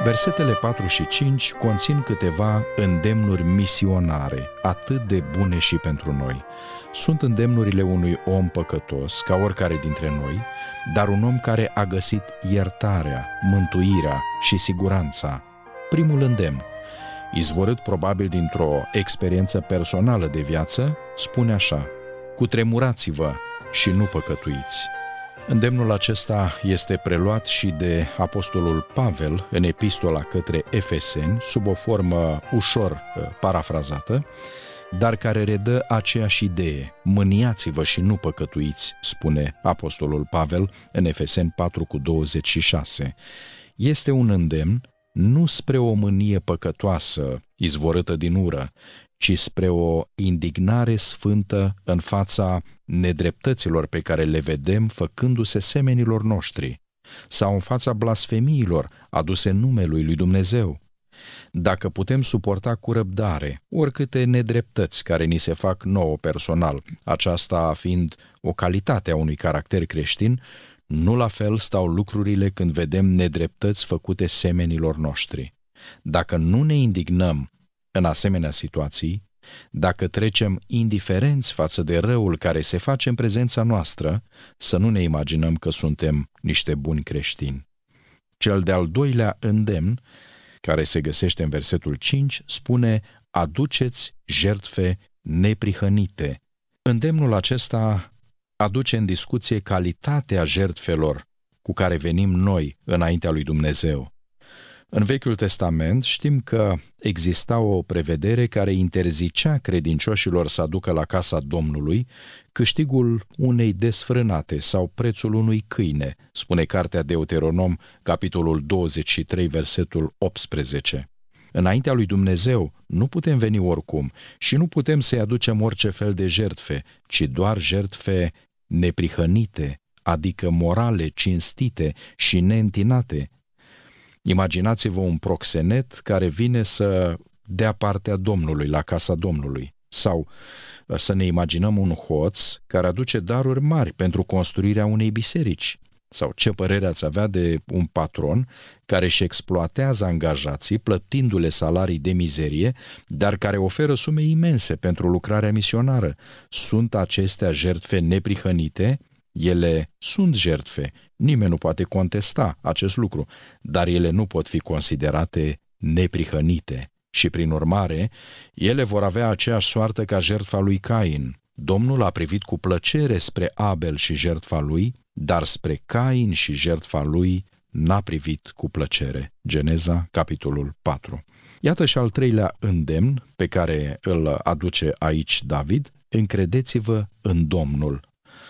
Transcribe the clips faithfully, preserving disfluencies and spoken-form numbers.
Versetele patru și cinci conțin câteva îndemnuri misionare, atât de bune și pentru noi. Sunt îndemnurile unui om păcătos, ca oricare dintre noi, dar un om care a găsit iertarea, mântuirea și siguranța. Primul îndemn, izvorât probabil dintr-o experiență personală de viață, spune așa: cutremurați-vă și nu păcătuiți. Îndemnul acesta este preluat și de apostolul Pavel în epistola către Efeseni, sub o formă ușor parafrazată, dar care redă aceeași idee: mâniați-vă și nu păcătuiți, spune apostolul Pavel în Efeseni patru cu douăzeci și șase. Este un îndemn nu spre o mânie păcătoasă, izvorâtă din ură, ci spre o indignare sfântă în fața nedreptăților pe care le vedem făcându-se semenilor noștri, sau în fața blasfemiilor aduse numelui lui Dumnezeu. Dacă putem suporta cu răbdare oricâte nedreptăți care ni se fac nouă personal, aceasta fiind o calitate a unui caracter creștin, nu la fel stau lucrurile când vedem nedreptăți făcute semenilor noștri. Dacă nu ne indignăm în asemenea situații, dacă trecem indiferenți față de răul care se face în prezența noastră, să nu ne imaginăm că suntem niște buni creștini. Cel de-al doilea îndemn, care se găsește în versetul cinci, spune: aduceți jertfe neprihănite. Îndemnul acesta aduce în discuție calitatea jertfelor cu care venim noi înaintea lui Dumnezeu. În Vechiul Testament știm că exista o prevedere care interzicea credincioșilor să aducă la casa Domnului câștigul unei desfrânate sau prețul unui câine, spune cartea Deuteronom, capitolul douăzeci și trei, versetul optsprezece. Înaintea lui Dumnezeu nu putem veni oricum și nu putem să-i aducem orice fel de jertfe, ci doar jertfe neprihănite, adică morale, cinstite și neîntinate. Imaginați-vă un proxenet care vine să dea partea Domnului la casa Domnului, sau să ne imaginăm un hoț care aduce daruri mari pentru construirea unei biserici. Sau ce părere ați avea de un patron care își exploatează angajații plătindu-le salarii de mizerie, dar care oferă sume imense pentru lucrarea misionară? Sunt acestea jertfe neprihănite? Ele sunt jertfe, nimeni nu poate contesta acest lucru, dar ele nu pot fi considerate neprihănite și, prin urmare, ele vor avea aceeași soartă ca jertfa lui Cain. Domnul a privit cu plăcere spre Abel și jertfa lui, dar spre Cain și jertfa lui n-a privit cu plăcere. Geneza, capitolul patru. Iată și al treilea îndemn pe care îl aduce aici David: încredeți-vă în Domnul.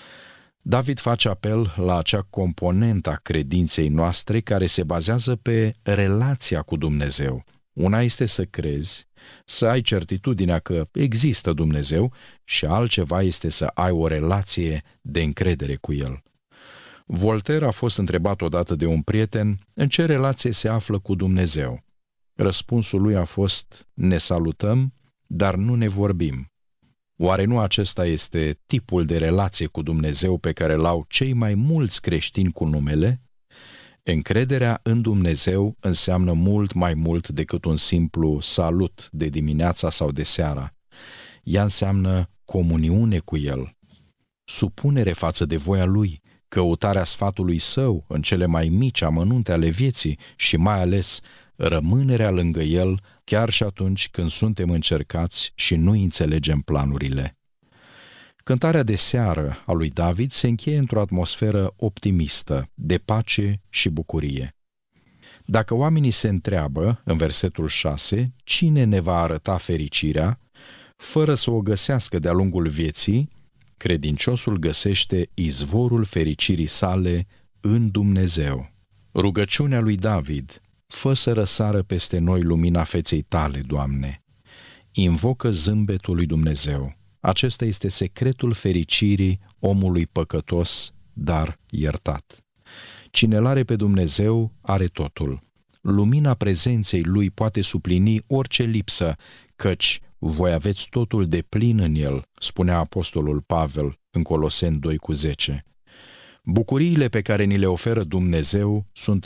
David face apel la acea componentă a credinței noastre care se bazează pe relația cu Dumnezeu. Una este să crezi, să ai certitudinea că există Dumnezeu, și altceva este să ai o relație de încredere cu El. Voltaire a fost întrebat odată de un prieten în ce relație se află cu Dumnezeu. Răspunsul lui a fost: ne salutăm, dar nu ne vorbim. Oare nu acesta este tipul de relație cu Dumnezeu pe care l-au cei mai mulți creștini cu numele? Încrederea în Dumnezeu înseamnă mult mai mult decât un simplu salut de dimineața sau de seara. Ea înseamnă comuniune cu El, supunere față de voia Lui, căutarea sfatului Său în cele mai mici amănunte ale vieții și mai ales rămânerea lângă El chiar și atunci când suntem încercați și nu înțelegem planurile. Cântarea de seară a lui David se încheie într-o atmosferă optimistă, de pace și bucurie. Dacă oamenii se întreabă, în versetul șase, cine ne va arăta fericirea, fără să o găsească de-a lungul vieții, credinciosul găsește izvorul fericirii sale în Dumnezeu. Rugăciunea lui David: fă să răsară peste noi lumina feței tale, Doamne. Invocă zâmbetul lui Dumnezeu. Acesta este secretul fericirii omului păcătos, dar iertat. Cine l-are pe Dumnezeu are totul. Lumina prezenței Lui poate suplini orice lipsă, căci voi aveți totul de plin în El, spunea apostolul Pavel în Coloseni doi cu zece. Bucuriile pe care ni le oferă Dumnezeu sunt